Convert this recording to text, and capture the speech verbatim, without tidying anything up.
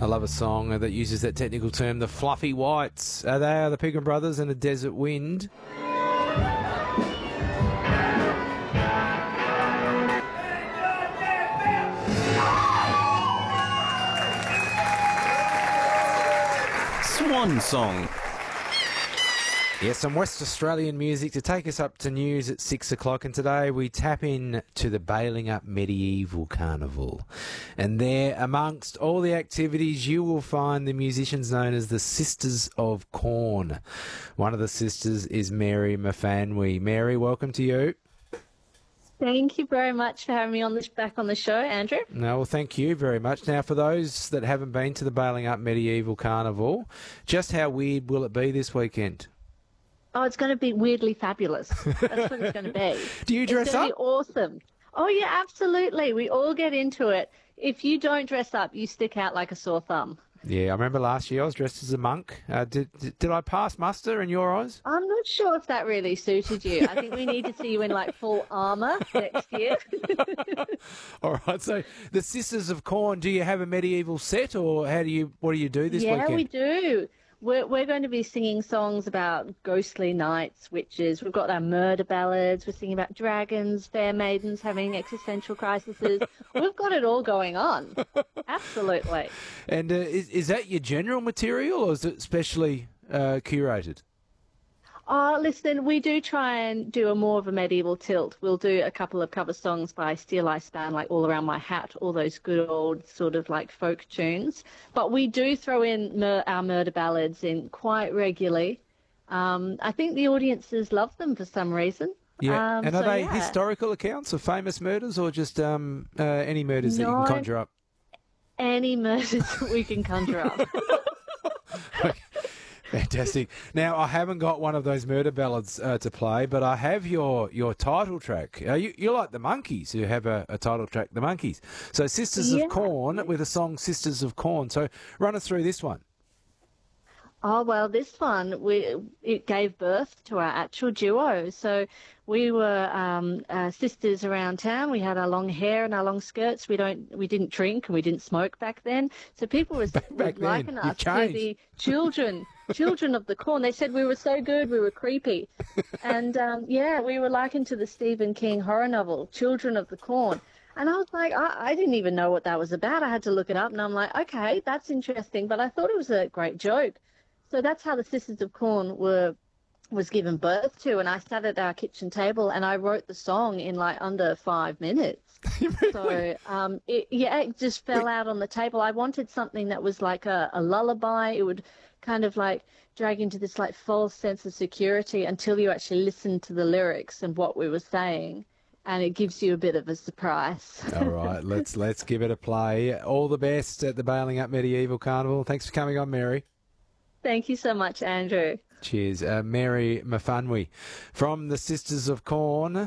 I love a song that uses that technical term, the Fluffy Whites. Uh, they are the Pegram Brothers and a Desert Wind. Swan Song. Yes, some West Australian music to take us up to news at six o'clock. And today we tap in to the Balingup Medieval Carnival. And there, amongst all the activities, you will find the musicians known as the Sisters of Corn. One of the sisters is Mary Mafanwi. Mary, welcome to you. Thank you very much for having me on this, back on the show, Andrew. No, well, thank you very much. Now, for those that haven't been to the Balingup Medieval Carnival, just how weird will it be this weekend? Oh, it's going to be weirdly fabulous. That's what it's going to be. Do you dress it's going up? to be awesome. Oh, yeah, absolutely. We all get into it. If you don't dress up, you stick out like a sore thumb. Yeah, I remember last year I was dressed as a monk. Uh, did, did did I pass muster in your eyes? I'm not sure if that really suited you. I think we need to see you in like full armour next year. All right. So the Sisters of Corn, do you have a medieval set, or how do you what do you do this yeah, weekend? Yeah, we do. We're, we're going to be singing songs about ghostly knights, witches. We've got our murder ballads. We're singing about dragons, fair maidens having existential crises. We've got it all going on. Absolutely. And uh, is, is that your general material, or is it specially uh, curated? Oh, listen, we do try and do a more of a medieval tilt. We'll do a couple of cover songs by Steel I Stand, like All Around My Hat, all those good old sort of like folk tunes. But we do throw in mur- our murder ballads in quite regularly. Um, I think the audiences love them for some reason. Yeah, um, and are so, they yeah. historical accounts of famous murders, or just um, uh, any murders no, that you can conjure up? Any murders that we can conjure up. Okay. Fantastic. Now, I haven't got one of those murder ballads uh, to play, but I have your, your title track. Uh, you, you're like the Monkeys, who have a, a title track, the Monkeys. So Sisters yeah. of Corn, with a song Sisters of Corn. So run us through this one. Oh, well, this one, we it gave birth to our actual duo. So we were um, uh, sisters around town. We had our long hair and our long skirts. We don't, we didn't drink and we didn't smoke back then. So people were, back, were back liking then, us to changed. the children, children of the corn. They said we were so good, we were creepy. And, um, yeah, we were likened to the Stephen King horror novel, Children of the Corn. And I was like, I, I didn't even know what that was about. I had to look it up, and I'm like, okay, that's interesting. But I thought it was a great joke. So that's how the Sisters of Corn were was given birth to, and I sat at our kitchen table and I wrote the song in like under five minutes. Really? So um, it, yeah, it just fell out on the table. I wanted something that was like a, a lullaby. It would kind of like drag into this like false sense of security until you actually listen to the lyrics and what we were saying, and it gives you a bit of a surprise. All right, let's let's give it a play. All the best at the Balingup Medieval Carnival. Thanks for coming on, Mary. Thank you so much, Andrew. Cheers. Uh, Mary Mafanwi from the Sisters of Corn.